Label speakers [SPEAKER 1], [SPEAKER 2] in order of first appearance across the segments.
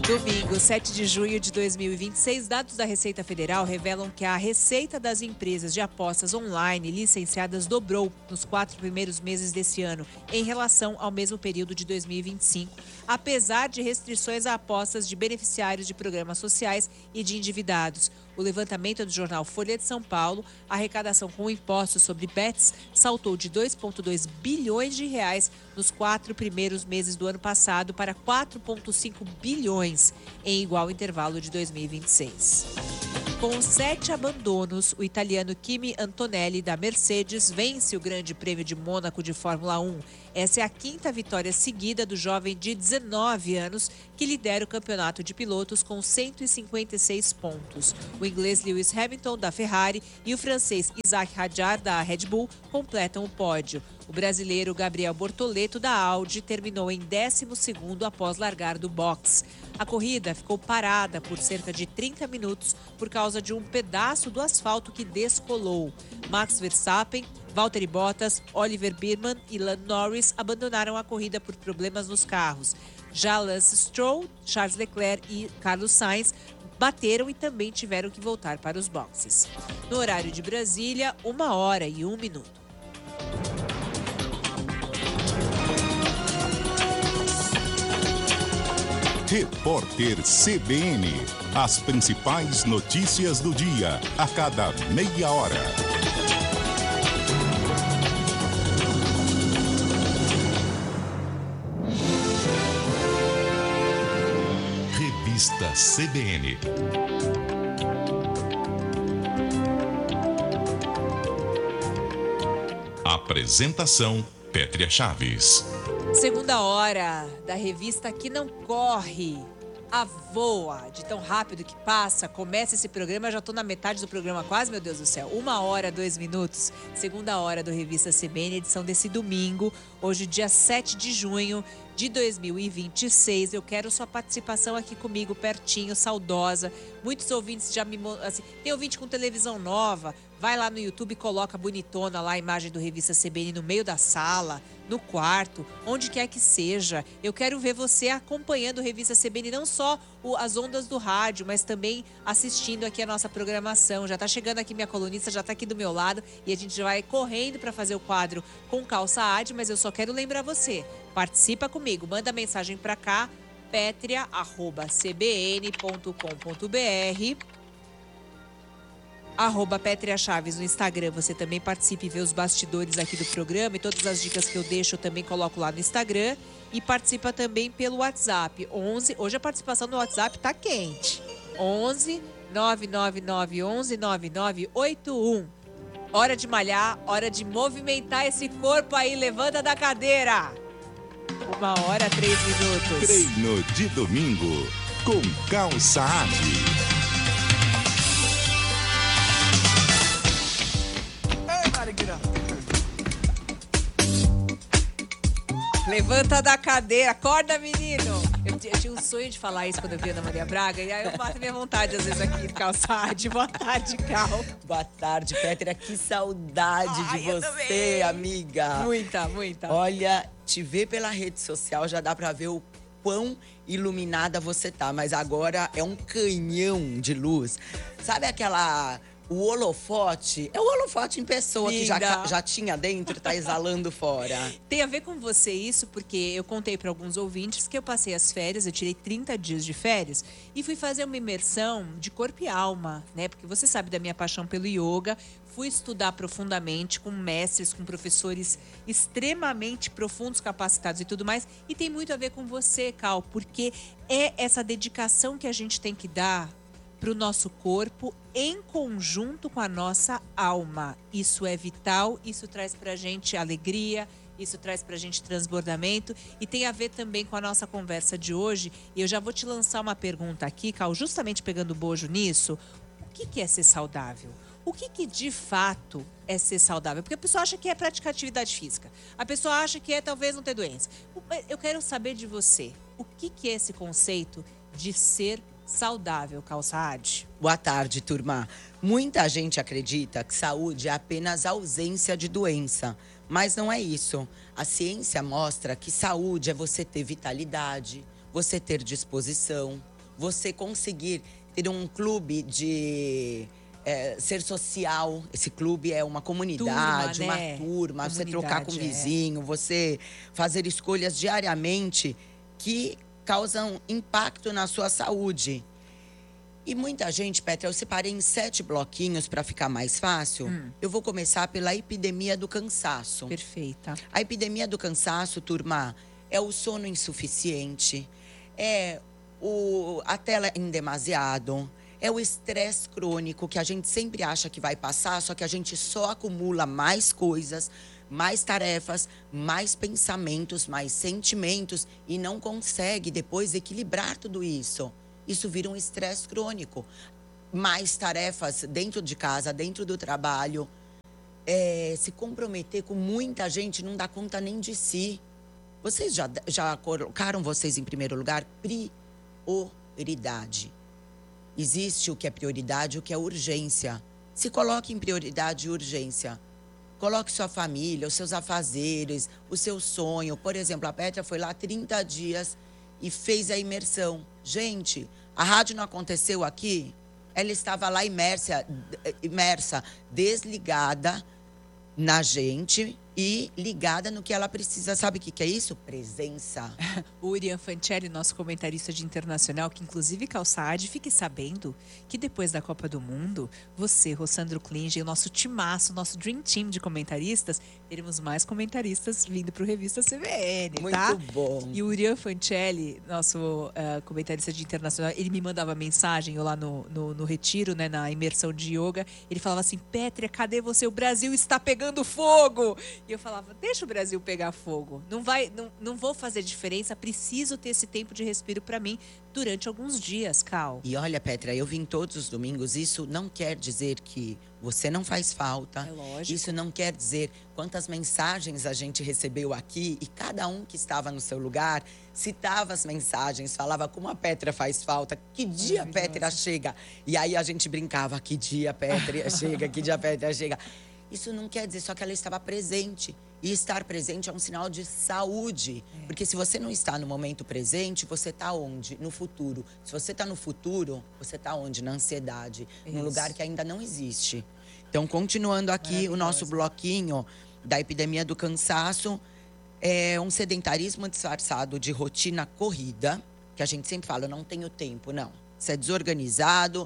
[SPEAKER 1] Domingo, 7 de junho de 2026, dados da Receita Federal revelam que a receita das empresas de apostas online licenciadas dobrou nos 4 primeiros meses desse ano, em relação ao mesmo período de 2025, apesar de restrições a apostas de beneficiários de programas sociais e de endividados. O levantamento do jornal Folha de São Paulo, a arrecadação com impostos sobre bets saltou de 2,2 bilhões de reais nos 4 primeiros meses do ano passado para 4,5 bilhões em igual intervalo de 2026. Com 7 abandonos, o italiano Kimi Antonelli da Mercedes vence o Grande Prêmio de Mônaco de Fórmula 1. Essa é a 5ª vitória seguida do jovem de 19 anos, que lidera o campeonato de pilotos com 156 pontos. O inglês Lewis Hamilton, da Ferrari, e o francês Isaac Hadjar, da Red Bull, completam o pódio. O brasileiro Gabriel Bortoleto, da Audi, terminou em 12º após largar do box. A corrida ficou parada por cerca de 30 minutos por causa de um pedaço do asfalto que descolou. Max Verstappen, Valtteri Bottas, Oliver Biermann e Lando Norris abandonaram a corrida por problemas nos carros. Já Lance Stroll, Charles Leclerc e Carlos Sainz bateram e também tiveram que voltar para os boxes. No horário de Brasília, 1h01.
[SPEAKER 2] Repórter CBN. As principais notícias do dia, a cada meia hora. Revista CBN. Apresentação: Pétria Chaves.
[SPEAKER 1] Segunda hora da revista que não corre, a voa, de tão rápido que passa. Começa esse programa, já estou na metade do programa quase, meu Deus do céu. 1h02. Segunda hora do Revista CBN, edição desse domingo, hoje dia 7 de junho de 2026. Eu quero sua participação aqui comigo, pertinho, saudosa. Muitos ouvintes já assim, tem ouvinte com televisão nova, vai lá no YouTube e coloca bonitona lá a imagem do Revista CBN no meio da sala, no quarto, onde quer que seja. Eu quero ver você acompanhando o Revista CBN, não só as ondas do rádio, mas também assistindo aqui a nossa programação. Já tá chegando aqui minha colunista, já tá aqui do meu lado e a gente já vai correndo para fazer o quadro com calça AD, mas eu só quero lembrar você, participa comigo, manda mensagem para cá, petria@cbn.com.br, @Pétria Chaves no Instagram. Você também participe e vê os bastidores aqui do programa e todas as dicas que eu deixo eu também coloco lá no Instagram. E participa também pelo WhatsApp, 11, hoje a participação no WhatsApp tá quente, 11 99911 9981. Hora de malhar, hora de movimentar esse corpo aí, levanta da cadeira. 1h03.
[SPEAKER 2] Treino de domingo com calça AD.
[SPEAKER 1] Levanta da cadeira, acorda, menino! Eu tinha um sonho de falar isso quando eu vi a Ana Maria Braga, e aí eu bato minha vontade, às vezes, aqui no calçade. Boa tarde, Cal.
[SPEAKER 3] Boa tarde, Pétria. Que saudade de você, amiga.
[SPEAKER 1] Muita.
[SPEAKER 3] Olha, te ver pela rede social já dá pra ver o quão iluminada você tá, mas agora é um canhão de luz. Sabe aquela... O holofote, é o holofote em pessoa, linda, que já tinha dentro e tá exalando fora.
[SPEAKER 1] Tem a ver com você isso, porque eu contei para alguns ouvintes que eu passei as férias, eu tirei 30 dias de férias e fui fazer uma imersão de corpo e alma, né? Porque você sabe da minha paixão pelo yoga, fui estudar profundamente com mestres, com professores extremamente profundos, capacitados e tudo mais. E tem muito a ver com você, Cal, porque é essa dedicação que a gente tem que dar para o nosso corpo em conjunto com a nossa alma. Isso é vital, isso traz para a gente alegria, isso traz para a gente transbordamento e tem a ver também com a nossa conversa de hoje. E eu já vou te lançar uma pergunta aqui, Cal, justamente pegando bojo nisso. O que é ser saudável? O que de fato é ser saudável? Porque a pessoa acha que é praticar atividade física. A pessoa acha que é talvez não ter doença. Eu quero saber de você. O que é esse conceito de ser saudável, calça AD?
[SPEAKER 3] Boa tarde, turma. Muita gente acredita que saúde é apenas ausência de doença, mas não é isso. A ciência mostra que saúde é você ter vitalidade, você ter disposição, você conseguir ter um clube de ser social. Esse clube é uma comunidade,
[SPEAKER 1] Turma, né?
[SPEAKER 3] uma turma. Você trocar com o
[SPEAKER 1] Comunidade,
[SPEAKER 3] vizinho, você fazer escolhas diariamente que causam impacto na sua saúde. E muita gente, Petra, eu separei em 7 bloquinhos para ficar mais fácil. Eu vou começar pela epidemia do cansaço.
[SPEAKER 1] Perfeita.
[SPEAKER 3] A epidemia do cansaço, turma, é o sono insuficiente, é a tela em demasiado, é o estresse crônico, que a gente sempre acha que vai passar, só que a gente só acumula mais coisas, mais tarefas, mais pensamentos, mais sentimentos e não consegue depois equilibrar tudo isso. Isso vira um estresse crônico. Mais tarefas dentro de casa, dentro do trabalho. Se comprometer com muita gente, não dá conta nem de si. Vocês já colocaram vocês em primeiro lugar? Prioridade. Existe o que é prioridade e o que é urgência. Se coloque em prioridade e urgência. Coloque sua família, os seus afazeres, o seu sonho. Por exemplo, a Petra foi lá 30 dias e fez a imersão. Gente, a rádio não aconteceu aqui? Ela estava lá imersa, desligada na gente e ligada no que ela precisa. Sabe o que é isso? Presença.
[SPEAKER 1] O Urian Fancelli, nosso comentarista de internacional, que inclusive Calçade, fique sabendo que depois da Copa do Mundo, você, Rossandro Klinger, o nosso timaço, nosso Dream Team de comentaristas, teremos mais comentaristas vindo para o Revista CBN, tá?
[SPEAKER 3] Muito bom.
[SPEAKER 1] E o Urian Fancelli, nosso comentarista de internacional, ele me mandava mensagem, eu lá no retiro, né, na imersão de yoga, ele falava assim, Pétria, cadê você? O Brasil está pegando fogo! E eu falava, deixa o Brasil pegar fogo. Não vou fazer diferença, preciso ter esse tempo de respiro para mim durante alguns dias, Cal.
[SPEAKER 3] E olha, Petra, eu vim todos os domingos. Isso não quer dizer que você não faz falta.
[SPEAKER 1] É lógico.
[SPEAKER 3] Isso não quer dizer quantas mensagens a gente recebeu aqui. E cada um que estava no seu lugar citava as mensagens, falava como a Petra faz falta. Que dia a Petra chega? E aí a gente brincava, que dia a Petra chega, que dia a Petra chega. Isso não quer dizer só que ela estava presente. E estar presente é um sinal de saúde. Porque se você não está no momento presente, você está onde? No futuro. Se você está no futuro, você está onde? Na ansiedade. Num lugar que ainda não existe. Então, continuando aqui o nosso bloquinho da epidemia do cansaço, é um sedentarismo disfarçado de rotina corrida, que a gente sempre fala, eu não tenho tempo, não. Você é desorganizado,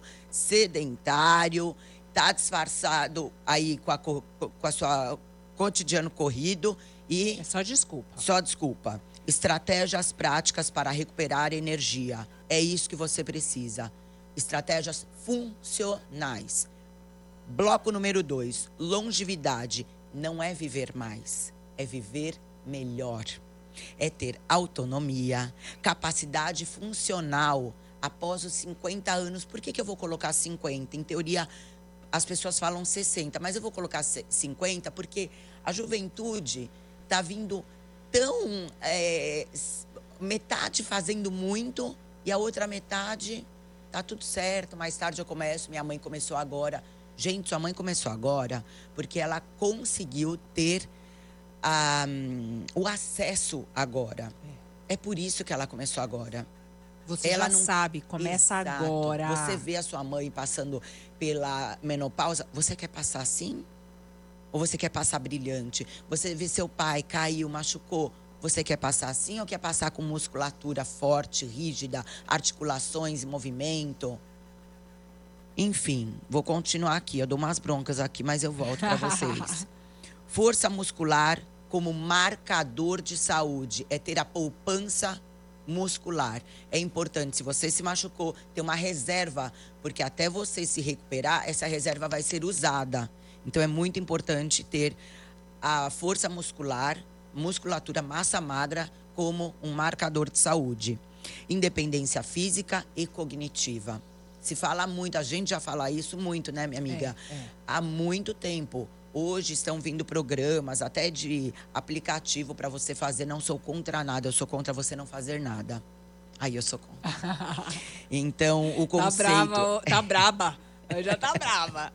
[SPEAKER 3] sedentário, tá disfarçado aí com a sua cotidiano corrido e...
[SPEAKER 1] É só desculpa.
[SPEAKER 3] Só desculpa. Estratégias práticas para recuperar energia. É isso que você precisa. Estratégias funcionais. Bloco número 2. Longevidade. Não é viver mais, é viver melhor. É ter autonomia, capacidade funcional após os 50 anos. Por que eu vou colocar 50? Em teoria, as pessoas falam 60, mas eu vou colocar 50 porque a juventude está vindo tão... metade fazendo muito e a outra metade tá tudo certo. Mais tarde eu começo, minha mãe começou agora. Gente, sua mãe começou agora porque ela conseguiu ter o acesso agora. É por isso que ela começou agora.
[SPEAKER 1] Você
[SPEAKER 3] ela
[SPEAKER 1] já sabe, começa
[SPEAKER 3] Exato.
[SPEAKER 1] agora.
[SPEAKER 3] Você vê a sua mãe passando pela menopausa, você quer passar assim? Ou você quer passar brilhante? Você vê seu pai, caiu, machucou. Você quer passar assim ou quer passar com musculatura forte, rígida, articulações em movimento? Enfim, vou continuar aqui. Eu dou umas broncas aqui, mas eu volto para vocês. Força muscular como marcador de saúde. É ter a poupança muscular. É importante, se você se machucou, ter uma reserva, porque até você se recuperar, essa reserva vai ser usada. Então, é muito importante ter a força muscular, musculatura, massa magra, como um marcador de saúde. Independência física e cognitiva. Se fala muito, a gente já fala isso muito, né, minha amiga? Há muito tempo. Hoje estão vindo programas, até de aplicativo para você fazer. Não sou contra nada, eu sou contra você não fazer nada. Aí eu sou contra. Então, o conceito...
[SPEAKER 1] Tá braba. Eu já tá brava.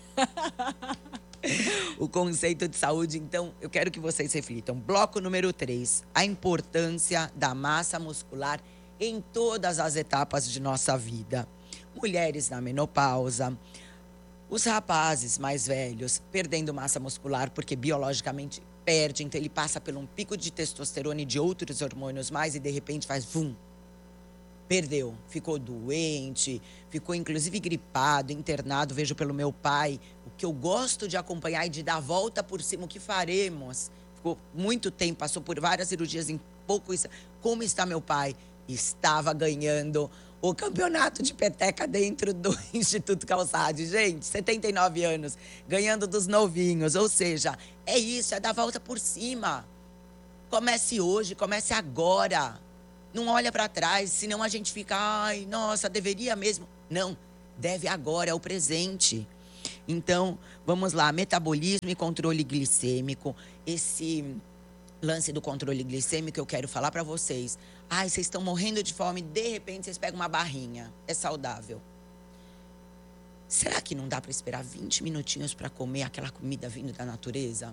[SPEAKER 3] O conceito de saúde, então, eu quero que vocês reflitam. Bloco número 3. A importância da massa muscular em todas as etapas de nossa vida. Mulheres na menopausa, os rapazes mais velhos perdendo massa muscular porque biologicamente perde, então ele passa por um pico de testosterona e de outros hormônios mais e de repente faz vum. Perdeu, ficou doente, ficou inclusive gripado, internado. Vejo pelo meu pai, o que eu gosto de acompanhar e de dar a volta por cima, o que faremos. Ficou muito tempo, passou por várias cirurgias em pouco. Como está meu pai? Estava ganhando o campeonato de peteca dentro do Instituto Calçade. Gente, 79 anos, ganhando dos novinhos. Ou seja, é isso, é dar a volta por cima. Comece hoje, comece agora. Não olha para trás, senão a gente fica, ai, nossa, deveria mesmo. Não, deve agora, é o presente. Então, vamos lá, metabolismo e controle glicêmico. Esse lance do controle glicêmico eu quero falar para vocês. Ai, vocês estão morrendo de fome, de repente vocês pegam uma barrinha. É saudável. Será que não dá para esperar 20 minutinhos para comer aquela comida vindo da natureza?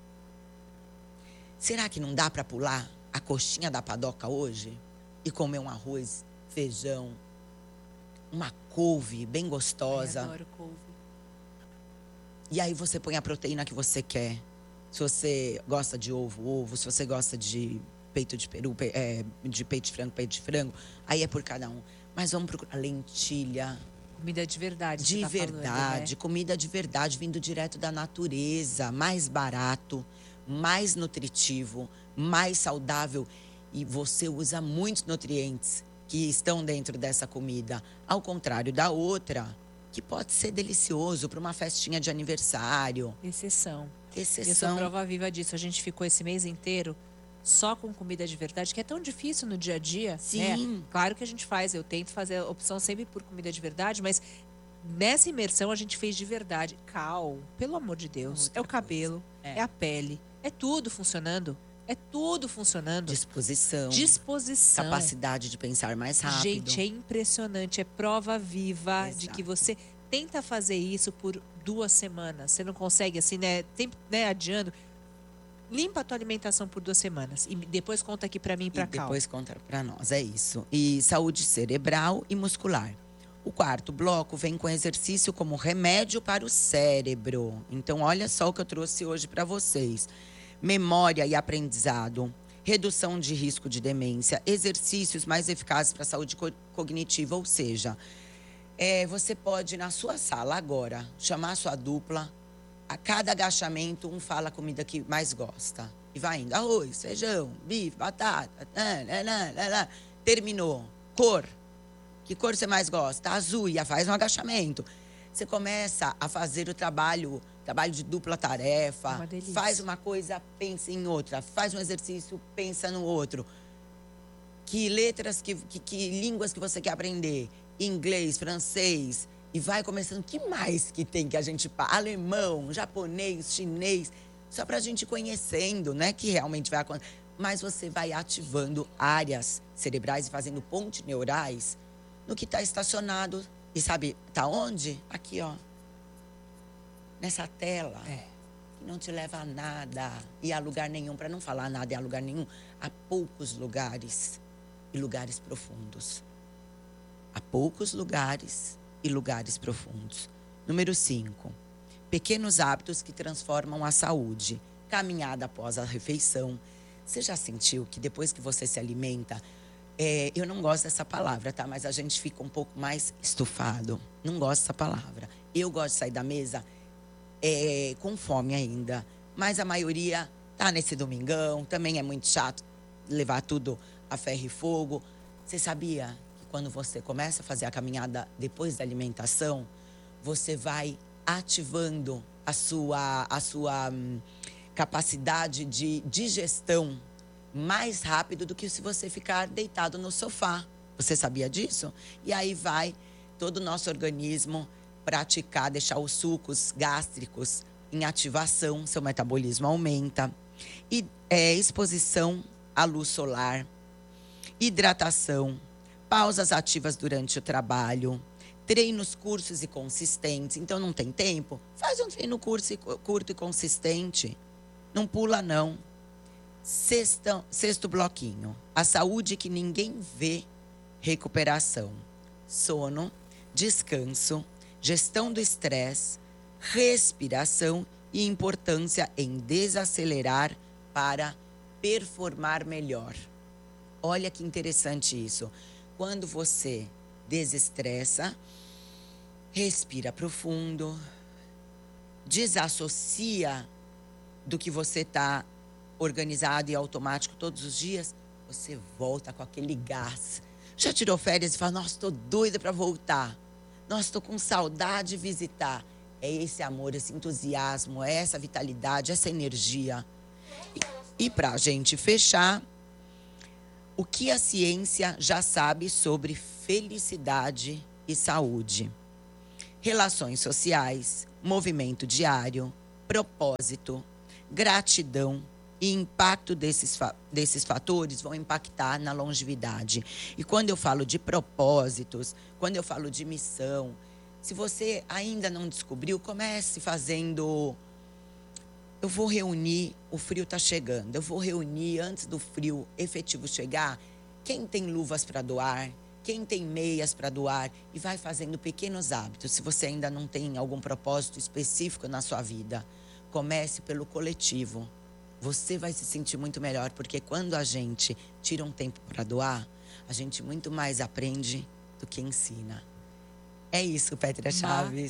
[SPEAKER 3] Será que não dá para pular a coxinha da padoca hoje e comer um arroz, feijão, uma couve bem gostosa?
[SPEAKER 1] Eu adoro couve.
[SPEAKER 3] E aí você põe a proteína que você quer. Se você gosta de ovo. Se você gosta de peito de peru, de peito de frango, aí é por cada um. Mas vamos procurar lentilha.
[SPEAKER 1] Comida de verdade.
[SPEAKER 3] De
[SPEAKER 1] tá
[SPEAKER 3] verdade,
[SPEAKER 1] falando, né?
[SPEAKER 3] Comida de verdade, vindo direto da natureza, mais barato, mais nutritivo, mais saudável. E você usa muitos nutrientes que estão dentro dessa comida. Ao contrário da outra, que pode ser delicioso para uma festinha de aniversário.
[SPEAKER 1] Exceção. Eu sou
[SPEAKER 3] Exceção.
[SPEAKER 1] prova viva disso. A gente ficou esse mês inteiro só com comida de verdade, que é tão difícil no dia a dia.
[SPEAKER 3] Sim.
[SPEAKER 1] Né? Claro que a gente faz, eu tento fazer a opção sempre por comida de verdade, mas nessa imersão a gente fez de verdade. Pelo amor de Deus.
[SPEAKER 3] Outra
[SPEAKER 1] é o cabelo,
[SPEAKER 3] coisa.
[SPEAKER 1] é a pele, é tudo funcionando. É tudo funcionando.
[SPEAKER 3] Disposição.
[SPEAKER 1] Disposição.
[SPEAKER 3] Capacidade de pensar mais rápido.
[SPEAKER 1] Gente, é impressionante. É prova viva de que
[SPEAKER 3] Exato.
[SPEAKER 1] você tenta fazer isso por 2 semanas. Você não consegue, assim, né? Adiando. Limpa a tua alimentação por 2 semanas. E depois conta aqui pra mim e pra
[SPEAKER 3] E
[SPEAKER 1] Cal.
[SPEAKER 3] depois conta pra nós, é isso. E saúde cerebral e muscular. O quarto bloco vem com exercício como remédio para o cérebro. Então, olha só o que eu trouxe hoje para vocês. Memória e aprendizado, redução de risco de demência, exercícios mais eficazes para a saúde cognitiva. Ou seja, você pode, na sua sala agora, chamar a sua dupla. A cada agachamento, um fala a comida que mais gosta. E vai indo. Arroz, feijão, bife, batata. Terminou. Cor. Que cor você mais gosta? Azul. E faz um agachamento. Você começa a fazer o trabalho de dupla tarefa.
[SPEAKER 1] Uma delícia.
[SPEAKER 3] Faz uma coisa, pensa em outra. Faz um exercício, pensa no outro. Que letras, que línguas que você quer aprender? Inglês, francês. E vai começando. Que mais que tem que a gente... Alemão, japonês, chinês. Só pra gente ir conhecendo, né? Que realmente vai acontecer. Mas você vai ativando áreas cerebrais e fazendo pontes neurais no que está estacionado. E sabe, tá onde? Aqui, ó. Nessa tela. Que não te leva a nada. E a lugar nenhum. Para não falar nada e a lugar nenhum. Há poucos lugares. E lugares profundos. Há poucos lugares e lugares profundos. Número 5. Pequenos hábitos que transformam a saúde. Caminhada após a refeição. Você já sentiu que depois que você se alimenta... eu não gosto dessa palavra, tá? Mas a gente fica um pouco mais estufado. Não gosto dessa palavra. Eu gosto de sair da mesa com fome ainda. Mas a maioria tá nesse domingão. Também é muito chato levar tudo a ferro e fogo. Você sabia que quando você começa a fazer a caminhada depois da alimentação, você vai ativando a sua capacidade de digestão mais rápido do que se você ficar deitado no sofá. Você sabia disso? E aí vai todo o nosso organismo praticar, deixar os sucos gástricos em ativação, seu metabolismo aumenta. E exposição à luz solar, hidratação, pausas ativas durante o trabalho, treinos curtos e consistentes. Então, não tem tempo? Faz um treino curto e consistente. Não pula, não. Sexto bloquinho. A saúde que ninguém vê recuperação, sono, descanso, gestão do estresse, respiração e importância em desacelerar para performar melhor. Olha que interessante isso. Quando você desestressa, respira profundo, desassocia do que você está organizado e automático todos os dias, você volta com aquele gás. Já tirou férias e fala, nossa, estou doida para voltar. Nossa, estou com saudade de visitar. É esse amor, esse entusiasmo, é essa vitalidade, essa energia. E para a gente fechar, o que a ciência já sabe sobre felicidade e saúde? Relações sociais, movimento diário, propósito, gratidão e impacto desses fatores vão impactar na longevidade. E quando eu falo de propósitos, quando eu falo de missão, se você ainda não descobriu, comece fazendo... Eu vou reunir, o frio está chegando, eu vou reunir antes do frio efetivo chegar, quem tem luvas para doar, quem tem meias para doar, e vai fazendo pequenos hábitos. Se você ainda não tem algum propósito específico na sua vida, comece pelo coletivo. Você vai se sentir muito melhor, porque quando a gente tira um tempo para doar, a gente muito mais aprende do que ensina. É isso, Pétria Chaves.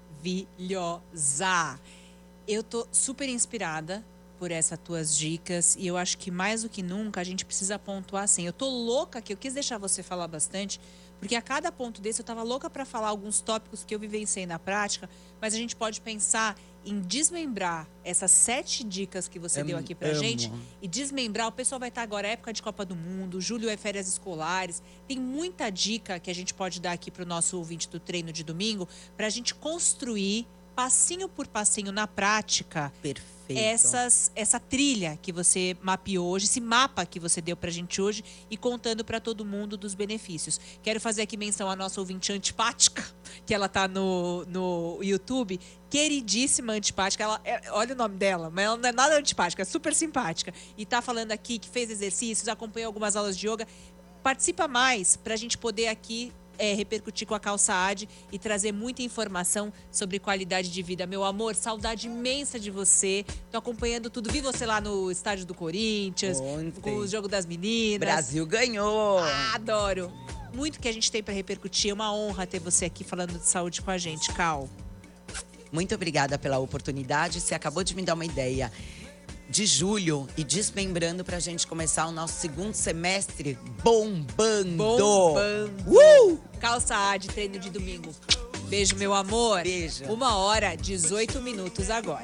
[SPEAKER 1] Maravilhosa! Eu tô super inspirada por essas tuas dicas e eu acho que mais do que nunca a gente precisa pontuar assim. Eu tô louca que eu quis deixar você falar bastante, porque a cada ponto desse eu tava louca para falar alguns tópicos que eu vivenciei na prática, mas a gente pode pensar em desmembrar essas 7 dicas que você deu aqui pra gente e desmembrar. O pessoal vai estar agora, época de Copa do Mundo, julho é férias escolares. Tem muita dica que a gente pode dar aqui pro nosso ouvinte do treino de domingo pra gente construir passinho por passinho na prática.
[SPEAKER 3] Perfeito.
[SPEAKER 1] Essa trilha que você mapeou hoje, esse mapa que você deu pra gente hoje e contando pra todo mundo dos benefícios. Quero fazer aqui menção à nossa ouvinte antipática, que ela tá no YouTube. Queridíssima antipática, olha o nome dela, mas ela não é nada antipática, é super simpática. E tá falando aqui que fez exercícios, acompanhou algumas aulas de yoga. Participa mais pra gente poder aqui repercutir com a Calça AD e trazer muita informação sobre qualidade de vida. Meu amor, saudade imensa de você. Tô acompanhando tudo. Vi você lá no estádio do Corinthians, com o jogo das meninas.
[SPEAKER 3] Brasil ganhou!
[SPEAKER 1] Adoro! Muito que a gente tem para repercutir. É uma honra ter você aqui falando de saúde com a gente, Cal.
[SPEAKER 3] Muito obrigada pela oportunidade. Você acabou de me dar uma ideia. De julho e desmembrando pra gente começar o nosso segundo semestre bombando.
[SPEAKER 1] Calça AD, treino de domingo. Beijo, meu amor.
[SPEAKER 3] Beijo.
[SPEAKER 1] 1h18 agora.